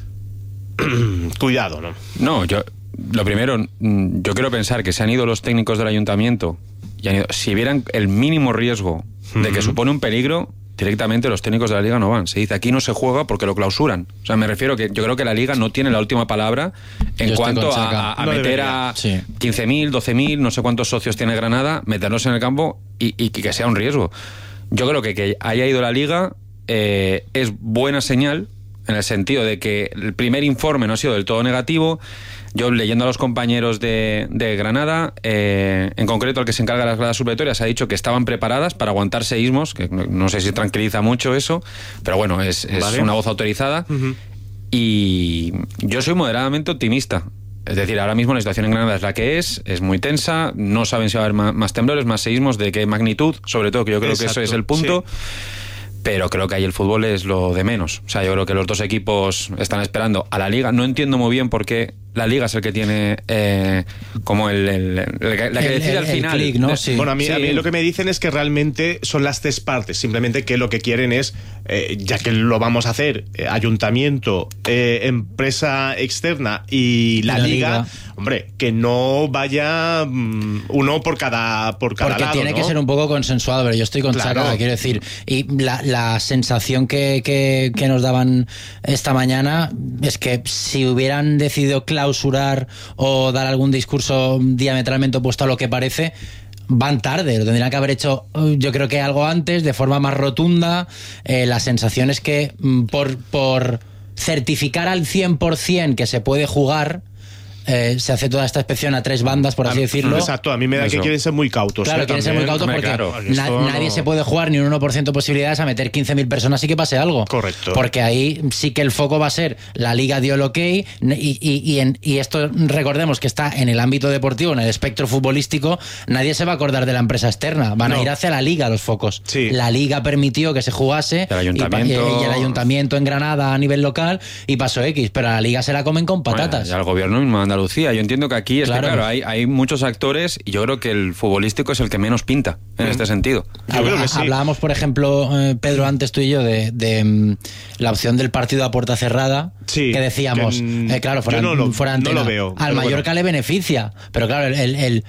cuidado, ¿no? No, yo lo primero, yo quiero pensar que se han ido los técnicos del ayuntamiento y han ido, si vieran el mínimo riesgo de uh-huh. que supone un peligro, directamente los técnicos de la Liga no van. Se dice, aquí no se juega porque lo clausuran. O sea, me refiero que yo creo que la Liga no tiene la última palabra en yo cuanto a, a no meter debería. a sí. quince mil, doce mil, no sé cuántos socios tiene Granada, meterlos en el campo y, y que sea un riesgo. Yo creo que que haya ido la Liga eh, es buena señal, en el sentido de que el primer informe no ha sido del todo negativo. Yo, leyendo a los compañeros de, de Granada, eh, en concreto el que se encarga de las gradas supletorias, ha dicho que estaban preparadas para aguantar seísmos, que no, no sé si tranquiliza mucho eso, pero bueno, es, es vale. una voz autorizada. Uh-huh. Y yo soy moderadamente optimista. Es decir, ahora mismo la situación en Granada es la que es, es muy tensa, no saben si va a haber más, más temblores, más seísmos, de qué magnitud, sobre todo, que yo creo Exacto, que eso es el punto. Sí. Pero creo que ahí el fútbol es lo de menos. O sea, yo creo que los dos equipos están esperando a la Liga. No entiendo muy bien por qué la Liga es el que tiene eh, como el, el, el, el la que El- decide el- al el final. clic, ¿no? De- Sí. Bueno, a mí, Sí. a mí lo que me dicen es que realmente son las tres partes, simplemente que lo que quieren es, eh, ya que lo vamos a hacer, eh, ayuntamiento, eh, empresa externa y la, Y la liga, liga. hombre, que no vaya mm, uno por cada, por cada Porque lado, tiene ¿no? que ser un poco consensuado, pero yo estoy con Claro. Chaka, quiero decir, y la, la sensación que, que, que nos daban esta mañana es que si hubieran decidido clausurar o dar algún discurso diametralmente opuesto a lo que parece, van tarde, lo tendrían que haber hecho uh, yo creo que algo antes, de forma más rotunda. Eh, la sensación es que mm, por, por certificar al cien por ciento que se puede jugar, eh, se hace toda esta inspección a tres bandas, por así decirlo. Exacto, a mí me da Eso. que quieren ser muy cautos. Claro, ¿eh? quieren ser muy También. cautos Hombre, porque claro, na- esto no- nadie se puede jugar ni un uno por ciento de posibilidades a meter quince mil personas y que pase algo. Correcto. Porque ahí sí que el foco va a ser, la Liga dio el ok, y, y, y, en- y esto recordemos que está en el ámbito deportivo, en el espectro futbolístico, nadie se va a acordar de la empresa externa, van No. a ir hacia la Liga los focos. Sí. La Liga permitió que se jugase, El ayuntamiento- y, pa- y el ayuntamiento en Granada a nivel local, y pasó X, pero a la Liga se la comen con patatas. Bueno, y al gobierno mismo de Andalucía. Yo entiendo que aquí es que, Claro. claro, hay, hay muchos actores y yo creo que el futbolístico es el que menos pinta en este sentido. Yo creo que sí. Hablábamos, por ejemplo, eh, Pedro, antes tú y yo, de, de, mm, la opción del partido a puerta cerrada, Sí, que decíamos, que, mm, eh, claro, fuera, yo no lo- fuera no lo antena, veo, al pero Mallorca bueno. le beneficia, pero claro, el, el- el-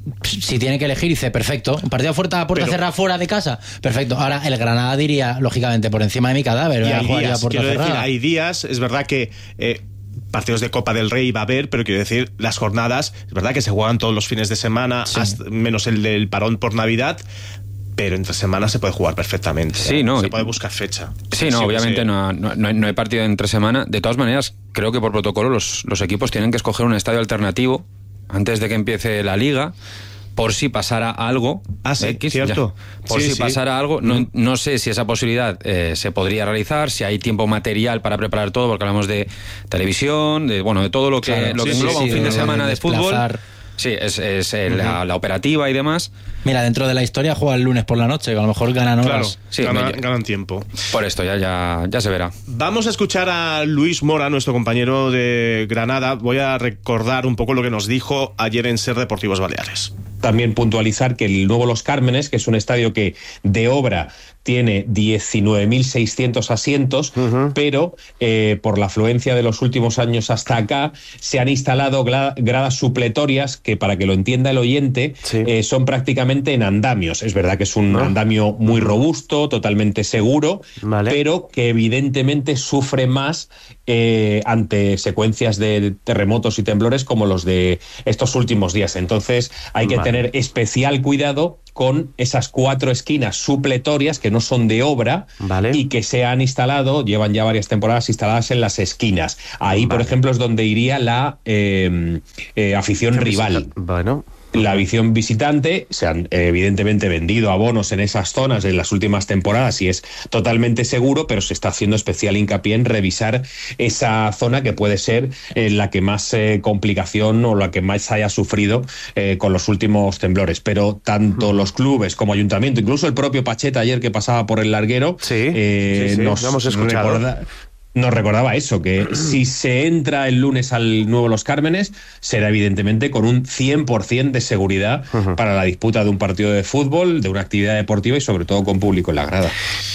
si tiene que elegir, dice, perfecto, un partido a puerta, a puerta Pero- cerrada fuera de casa, perfecto. Ahora el Granada diría, lógicamente, por encima de mi cadáver, Y voy a hay jugar yo a días, puerta quiero decir, cerrada. hay días, es verdad que eh, partidos de Copa del Rey va a haber, pero quiero decir, las jornadas, es verdad que se juegan todos los fines de semana, Sí. hasta- menos el del parón por Navidad, pero entre semanas se puede jugar perfectamente. Sí, ¿eh? no, Se y- puede buscar fecha. Sí, no, Sí, obviamente sí. no, no, no hay- no hay partido entre semana. De todas maneras, creo que por protocolo los, los equipos tienen que escoger un estadio alternativo antes de que empiece la liga, por si pasara algo. Ah, sí, X, cierto. ya. Por Sí, si sí. pasara algo. No, no sé si esa posibilidad eh, se podría realizar, si hay tiempo material para preparar todo, porque hablamos de televisión, de bueno, de todo lo que, Claro, lo que sí, sí, engloba sí, un fin de de semana de fútbol. desplazar. Sí, es, es eh, la, la operativa y demás. Mira, dentro de la historia juega el lunes por la noche, que a lo mejor ganan Claro, horas. Sí, gana- me- ganan tiempo. Por esto ya, ya, ya se verá. Vamos a escuchar a Luis Mora, nuestro compañero de Granada. Voy a recordar un poco lo que nos dijo ayer en Ser Deportivos Baleares. También puntualizar que el nuevo Los Cármenes, que es un estadio que de obra tiene diecinueve mil seiscientos asientos, uh-huh. pero eh, por la afluencia de los últimos años hasta acá se han instalado gra- gradas supletorias que, para que lo entienda el oyente, sí. eh, son prácticamente en andamios. Es verdad que es un ¿no? andamio muy robusto, totalmente seguro, vale. pero que evidentemente sufre más eh, ante secuencias de terremotos y temblores como los de estos últimos días. Entonces hay que vale. tener especial cuidado con esas cuatro esquinas supletorias que no son de obra vale. y que se han instalado, llevan ya varias temporadas instaladas en las esquinas. Ahí, vale. por ejemplo, es donde iría la eh, eh, afición rival. Bueno. La afición visitante, se han eh, evidentemente vendido abonos en esas zonas en las últimas temporadas y es totalmente seguro, pero se está haciendo especial hincapié en revisar esa zona que puede ser eh, la que más eh, complicación o la que más haya sufrido eh, con los últimos temblores. Pero tanto los clubes como ayuntamiento, incluso el propio Pacheta ayer que pasaba por el larguero, sí, eh, sí, sí, nos lo hemos escuchado. recorda... Nos recordaba eso, que si se entra el lunes al nuevo Los Cármenes, será evidentemente con un cien por ciento de seguridad uh-huh. para la disputa de un partido de fútbol, de una actividad deportiva y sobre todo con público en la grada.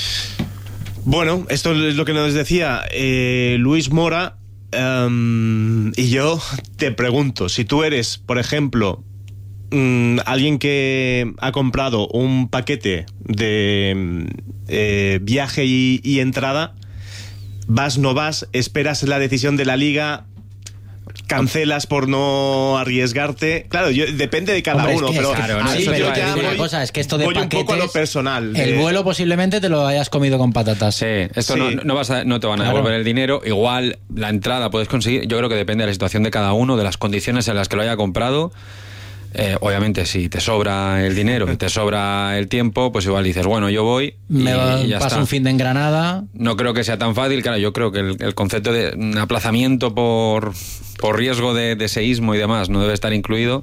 Bueno, esto es lo que nos decía eh, Luis Mora, um, y yo te pregunto, si tú eres, por ejemplo, um, alguien que ha comprado un paquete de eh, viaje y, y entrada, vas, no vas, esperas la decisión de la liga, cancelas por no arriesgarte. Claro, yo, depende de cada Hombre, es uno, que pero, claro, ¿no? sí, yo pero ya una voy, cosa, es que esto de voy paquetes, un poco a lo personal. De... El vuelo posiblemente te lo hayas comido con patatas. Sí, esto Sí. No, no, vas a, no te van a Claro. devolver el dinero. Igual la entrada puedes conseguir. Yo creo que depende de la situación de cada uno, de las condiciones en las que lo haya comprado. Eh, obviamente, si te sobra el dinero y te sobra el tiempo, pues igual dices, bueno, yo voy y, Me va, y ya paso está. un fin de en Granada. No creo que sea tan fácil. Claro, yo creo que el, el concepto de un aplazamiento por, por riesgo de, de seísmo y demás no debe estar incluido.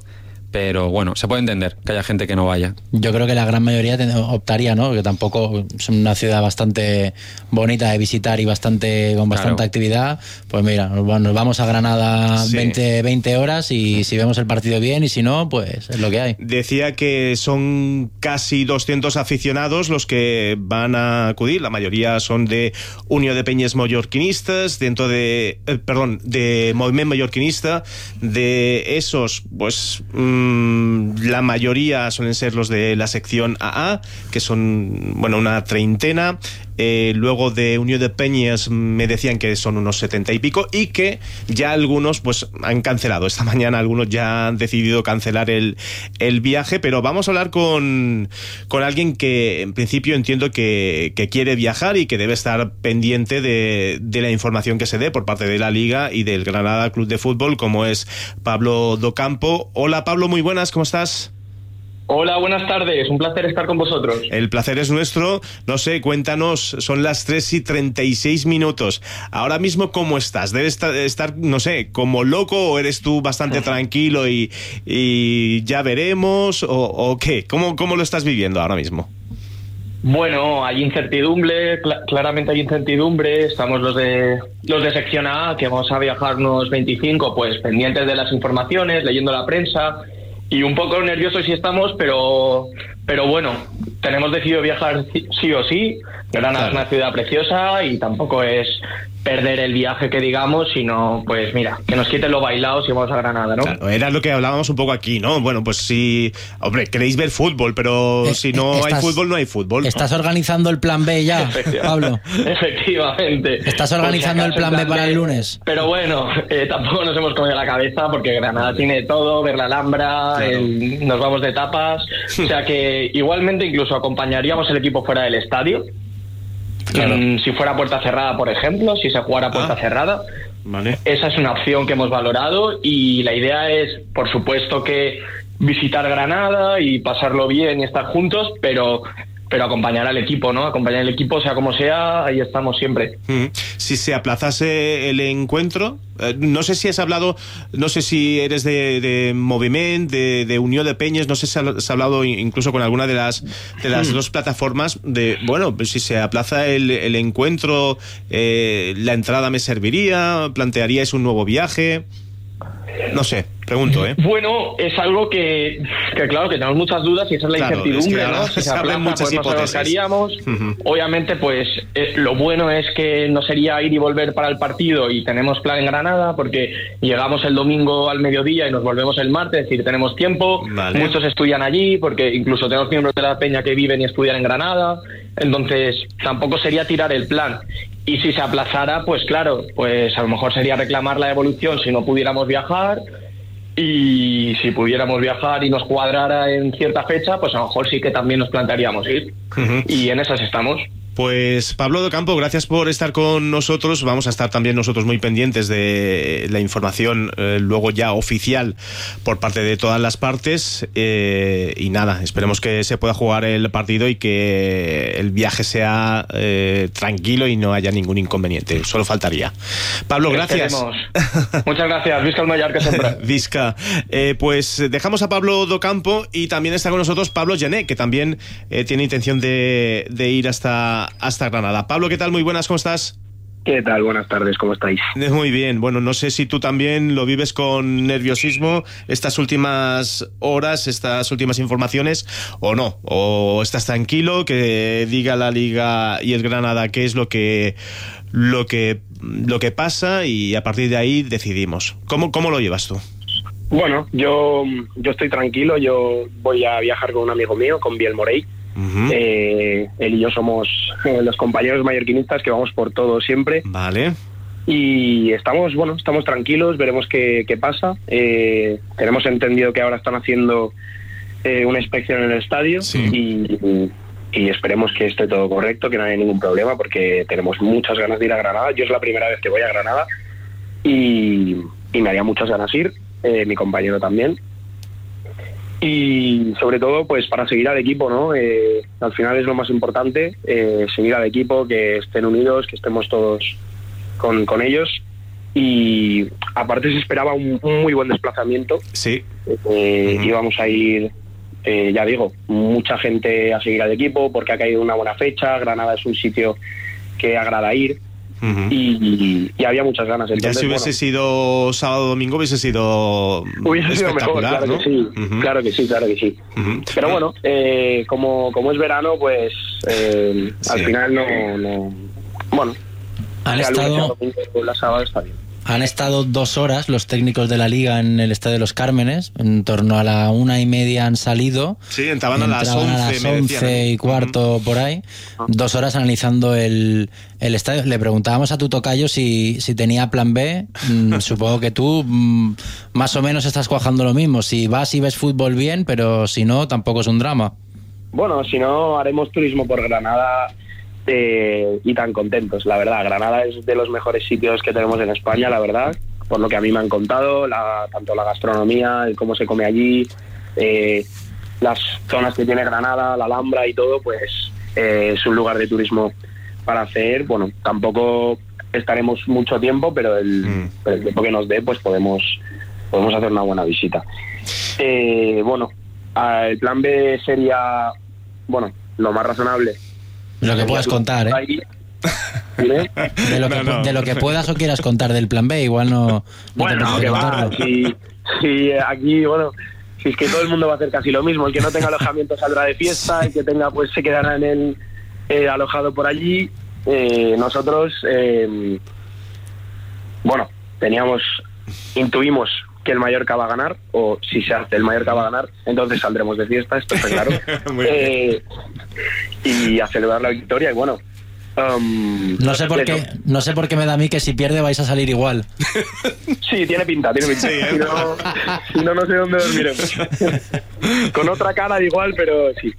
pero bueno, se puede entender que haya gente que no vaya. Yo creo que la gran mayoría optaría, ¿no? Que tampoco es una ciudad bastante bonita de visitar y bastante con bastante claro. actividad. Pues mira, nos vamos a Granada sí. veinte, veinte horas y si vemos el partido bien y si no, pues es lo que hay. Decía que son casi doscientos aficionados los que van a acudir, la mayoría son de Unió de Peñas Mallorquinistas, dentro de, eh, perdón, de Moviment Mallorquinista. De esos, pues mmm, la mayoría suelen ser los de la sección A A, que son, bueno, una treintena. Eh, luego de Unión de Peñas me decían que son unos setenta y pico y que ya algunos pues han cancelado. Esta mañana algunos ya han decidido cancelar el, el viaje, pero vamos a hablar con, con alguien que en principio entiendo que, que quiere viajar y que debe estar pendiente de, de la información que se dé por parte de la Liga y del Granada Club de Fútbol, como es Pablo Docampo. Hola Pablo, muy buenas, ¿cómo estás? Hola, buenas tardes, un placer estar con vosotros. El placer es nuestro. No sé, cuéntanos, son las tres y treinta y seis minutos. Ahora mismo, ¿cómo estás? ¿Debes estar, no sé, como loco o eres tú bastante tranquilo y, y ya veremos? ¿O, o qué? ¿Cómo, ¿Cómo lo estás viviendo ahora mismo? Bueno, hay incertidumbre, cl- claramente hay incertidumbre. Estamos los de los de sección A, que vamos a viajar unos veinticinco, pues pendientes de las informaciones, leyendo la prensa. Y un poco nerviosos sí estamos, pero pero bueno, tenemos decidido viajar sí o sí. Granada claro. es una ciudad preciosa y tampoco es perder el viaje que digamos, sino pues mira, que nos quiten los bailados y vamos a Granada, ¿no? Claro, era lo que hablábamos un poco aquí, ¿no? Bueno, pues si, hombre, queréis ver fútbol, pero eh, si no estás, hay fútbol, no hay fútbol. ¿Estás organizando el plan B ya, Pablo? Efectivamente. ¿Estás organizando el plan, plan B para el lunes? Pero bueno, eh, tampoco nos hemos comido la cabeza porque Granada tiene todo, ver la Alhambra, claro. el, nos vamos de tapas, o sea que igualmente incluso acompañaríamos el equipo fuera del estadio. Claro. Mm, si fuera puerta cerrada, por ejemplo, si se jugara puerta ah, cerrada, vale. Esa es una opción que hemos valorado y la idea es, por supuesto, que visitar Granada y pasarlo bien y estar juntos, pero pero acompañar al equipo, ¿no? Acompañar al equipo, sea como sea, ahí estamos siempre. Mm. Si se aplazase el encuentro, eh, no sé si has hablado, no sé si eres de, de Moviment, de, de Unió de Peñas, no sé si has hablado incluso con alguna de las de las mm. dos plataformas de, bueno, pues si se aplaza el, el encuentro, eh, la entrada me serviría, plantearíais un nuevo viaje, no sé. Pregunto, ¿eh? Bueno, es algo que, que claro, que tenemos muchas dudas y esa es la claro, incertidumbre, es que ¿no? Si se aplaza, pues nos acercaríamos. Uh-huh. Obviamente, pues eh, lo bueno es que no sería ir y volver para el partido y tenemos plan en Granada porque llegamos el domingo al mediodía y nos volvemos el martes, es decir, tenemos tiempo. Vale. Muchos estudian allí porque incluso tenemos miembros de la peña que viven y estudian en Granada. Entonces, tampoco sería tirar el plan. Y si se aplazara, pues claro, pues a lo mejor sería reclamar la devolución si no pudiéramos viajar. Y si pudiéramos viajar y nos cuadrara en cierta fecha, pues a lo mejor sí que también nos plantearíamos ir. Uh-huh. Y en esas estamos. Pues Pablo Docampo, gracias por estar con nosotros. Vamos a estar también nosotros muy pendientes de la información eh, luego ya oficial por parte de todas las partes eh, y nada, esperemos que se pueda jugar el partido y que el viaje sea eh, tranquilo y no haya ningún inconveniente, solo faltaría. Pablo, gracias. Muchas gracias, Visca el Mallorca siempre. Visca. Eh, pues dejamos a Pablo Docampo y también está con nosotros Pablo Gené, que también eh, tiene intención de, de ir hasta hasta Granada. Pablo, ¿qué tal? Muy buenas, ¿cómo estás? ¿Qué tal? Buenas tardes, ¿cómo estáis? Muy bien, bueno, no sé si tú también lo vives con nerviosismo estas últimas horas, estas últimas informaciones, o no, o estás tranquilo, que diga la Liga y el Granada qué es lo que lo que lo que pasa y a partir de ahí decidimos. ¿Cómo, cómo lo llevas tú? Bueno, yo, yo estoy tranquilo, yo voy a viajar con un amigo mío, con Biel Morey. Uh-huh. Eh, él y yo somos eh, los compañeros mallorquinistas que vamos por todo siempre. Vale. Y estamos, bueno, estamos tranquilos, veremos qué, qué pasa. Eh, tenemos entendido que ahora están haciendo eh, una inspección en el estadio. Sí. y, y esperemos que esté todo correcto, que no haya ningún problema, porque tenemos muchas ganas de ir a Granada. Yo es la primera vez que voy a Granada y, y me haría muchas ganas ir, eh, mi compañero también. Y sobre todo, pues para seguir al equipo, ¿no? Eh, al final es lo más importante, eh, seguir al equipo, que estén unidos, que estemos todos con, con ellos y aparte se esperaba un, un muy buen desplazamiento. Sí. Eh, uh-huh. Íbamos a ir, eh, ya digo, mucha gente a seguir al equipo porque ha caído una buena fecha. Granada es un sitio que agrada ir. Uh-huh. y, y había muchas ganas. Entonces, ya si hubiese bueno, sido sábado o domingo hubiese sido hubiese sido mejor, claro, ¿no? que sí, uh-huh. claro que sí, claro que sí. Uh-huh. Pero bueno, eh, como, como es verano, pues eh, sí. al final no, no bueno, han estado la sábado está bien. Han estado dos horas los técnicos de la Liga en el Estadio de los Cármenes, en torno a la una y media han salido. Sí, entraban a las once, a las once y cuarto, uh-huh. por ahí. Dos horas analizando el, el estadio. Le preguntábamos a tu tocayo si, si tenía plan B. mm, supongo que tú mm, más o menos estás cuajando lo mismo. Si vas y ves fútbol bien, pero si no, tampoco es un drama. Bueno, si no, haremos turismo por Granada. Eh, y tan contentos, la verdad. Granada es de los mejores sitios que tenemos en España, la verdad, por lo que a mí me han contado, la, tanto la gastronomía, el cómo se come allí, eh, las zonas que tiene Granada, la Alhambra y todo, pues eh, es un lugar de turismo para hacer. Bueno, tampoco estaremos mucho tiempo, pero el, mm. pero el tiempo que nos dé, pues podemos, podemos hacer una buena visita. Eh, bueno, el plan B sería, bueno, lo más razonable. Lo que puedas contar, ¿eh? De lo, que, no, no. de lo que puedas o quieras contar del plan B, igual no... no bueno, que va, si, si aquí, bueno, si es que todo el mundo va a hacer casi lo mismo. El que no tenga alojamiento saldrá de fiesta, el que tenga, pues se quedará en el eh, alojado por allí. Eh, nosotros, eh, bueno, teníamos, intuimos que el Mallorca va a ganar, o si se hace el Mallorca va a ganar, entonces saldremos de fiesta, esto está claro. eh, y a celebrar la victoria, y bueno, um, no sé por qué no sé por qué me da a mí que si pierde vais a salir igual. Sí, tiene pinta, tiene pinta. Sí, ¿eh? Si no, si no, no sé dónde dormiremos. Con otra cara igual, pero sí.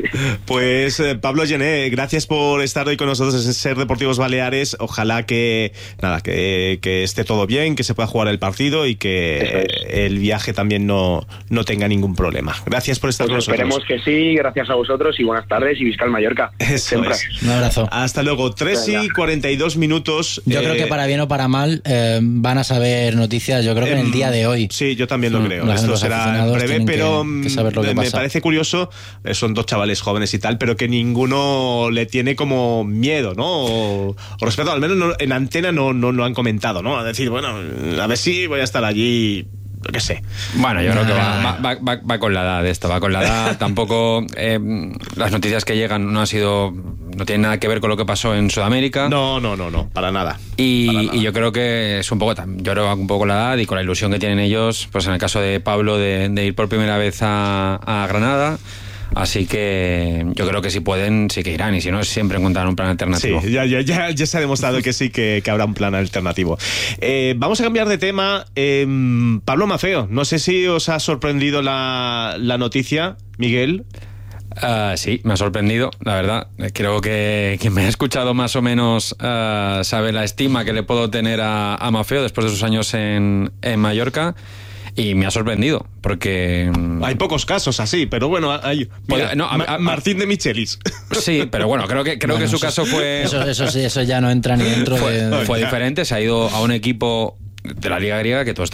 Pues eh, Pablo Gené, gracias por estar hoy con nosotros en Ser Deportivos Baleares. Ojalá que nada que, que esté todo bien, que se pueda jugar el partido y que es. el viaje también no, no tenga ningún problema. Gracias por estar pues con esperemos nosotros. Esperemos que sí, gracias a vosotros y buenas tardes y visca el Mallorca. Eso es. Un abrazo. Hasta luego, tres y cuarenta y dos minutos. Yo eh, creo que para bien o para mal eh, van a saber noticias, yo creo que en el día de hoy. Sí, yo también lo mm, creo. Esto será en breve, pero que, que saber lo que me pasa. Parece curioso, son dos chavales jóvenes y tal, pero que ninguno le tiene como miedo, ¿no? O, o respeto, al menos no, en antena no, no, no han comentado, ¿no? A decir, bueno, a ver si voy a estar allí... qué sé. Bueno, yo creo que va, va, va, va con la edad esto, va con la edad. Tampoco eh, las noticias que llegan no han sido, no tienen nada que ver con lo que pasó en Sudamérica. No, no, no, no, para nada. Y, para nada. y yo creo que es un poco, yo creo que un poco la edad y con la ilusión que tienen ellos, pues en el caso de Pablo de, de ir por primera vez a, a Granada. Así que yo creo que si pueden, sí que irán, y si no, siempre encontrarán un plan alternativo. Sí, ya, ya, ya, ya se ha demostrado que sí, que, que habrá un plan alternativo. Eh, vamos a cambiar de tema. Eh, Pablo Maffeo, no sé si os ha sorprendido la, la noticia, Miguel. Uh, sí, me ha sorprendido, la verdad. Creo que quien me ha escuchado más o menos uh, sabe la estima que le puedo tener a, a Maffeo después de sus años en, en Mallorca. Y me ha sorprendido, porque... Hay pocos casos así, pero bueno, hay... Mira, no, a, a, Martín de Michelis. Sí, pero bueno, creo que creo bueno, que su eso, caso fue... Eso, eso sí, eso ya no entra ni dentro fue, de... Fue diferente, se ha ido a un equipo de la Liga Griega, que todos